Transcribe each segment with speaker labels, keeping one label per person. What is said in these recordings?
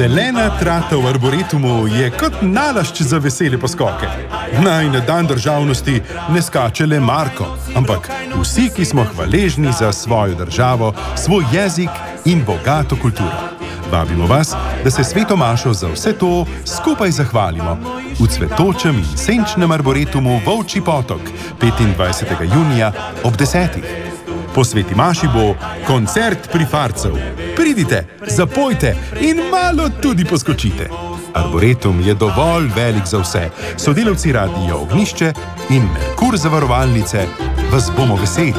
Speaker 1: Zelena trata v Arboretumu je kot nalašč za vesele poskoke. Naj na dan državnosti ne skače le Marko, ampak vsi, ki smo hvaležni za svojo državo, svoj jezik in bogato kulturo. Vabimo vas, da se Sveto mašo za vse to skupaj zahvalimo v cvetočem in senčnem Arboretumu Volčji potok 25. junija ob 10. Po Sveti maši bo koncert prifarcev. Pridite, zapojte in malo tudi poskočite. Arboretum je dovolj velik za vse. Sodelavci Radia Ognjišče in Merkur zavarovalnice vas bomo veseli.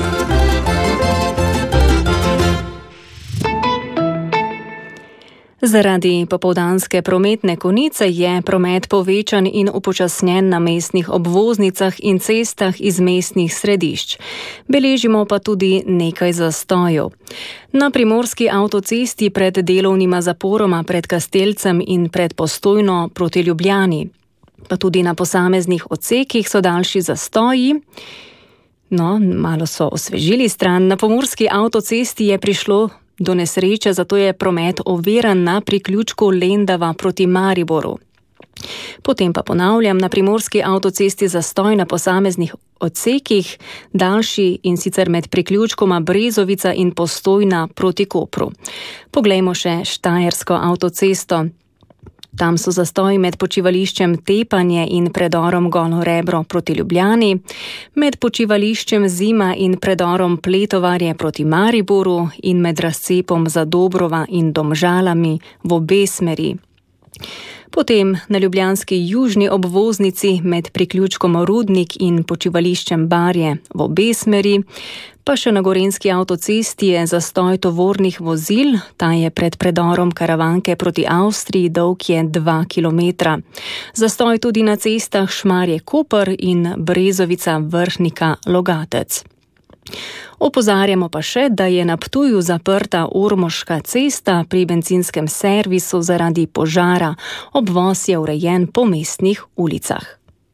Speaker 2: Zaradi popoldanske prometne konice je promet povečan in upočasnjen na mestnih obvoznicah in cestah iz mestnih središč. Beležimo pa tudi nekaj zastojev. Na primorski avtocesti pred delovnima zaporoma pred Kastelcem in pred Postojno proti Ljubljani. Pa tudi na posameznih odsekih so daljši zastoji. No, malo so osvežili stran. Na pomurski avtocesti je prišlo do nesreče, zato je promet oviran na priključku Lendava proti Mariboru. Potem pa ponavljam, na primorski avtocesti zastoj na posameznih odsekih, daljši in sicer med priključkoma Brezovica in Postojna proti Kopru. Poglejmo še štajersko avtocesto. Tam so zastoji med počivališčem Tepanje in predorom Golo Rebro proti Ljubljani, med počivališčem Zima in predorom Pletovarje proti Mariboru in med razcepom Zadobrova in Domžalami v obe smeri. Potem na ljubljanski južni obvoznici med priključkom Rudnik in počivališčem Barje v obe smeri, pa še na gorenjski avtocesti je zastoj tovornih vozil, ta je pred predorom Karavanke proti Avstriji, dolg je 2 kilometra. Zastoj tudi na cestah Šmarje-Koper in Brezovica Vrhnika Logatec. Opozarjamo pa še, da je na Ptuju zaprta Ormoška cesta pri bencinskem servisu zaradi požara. Obvoz je urejen po mestnih ulicah.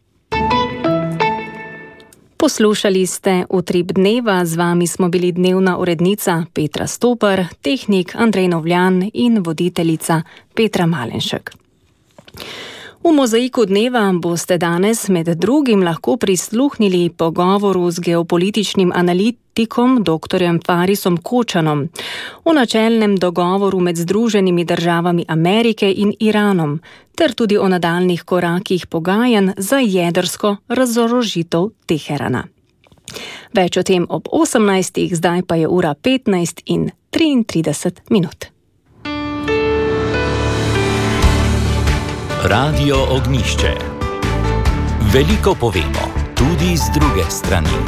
Speaker 2: Poslušali ste Utrip dneva, z vami smo bili dnevna urednica Petra Stopar, tehnik Andrej Novljan in voditeljica Petra Malenšek. V mozaiku dneva boste danes med drugim lahko prisluhnili pogovoru z geopolitičnim analitikom dr. Farisom Kočanom o načelnem dogovoru med Združenimi državami Amerike in Iranom, ter tudi o nadaljnih korakih pogajanj za jedrsko razorožitev Teherana. Več o tem ob 18. Zdaj pa je ura 15:33 minut.
Speaker 3: Radio Ognjišče. Veliko povemo, tudi z druge strani.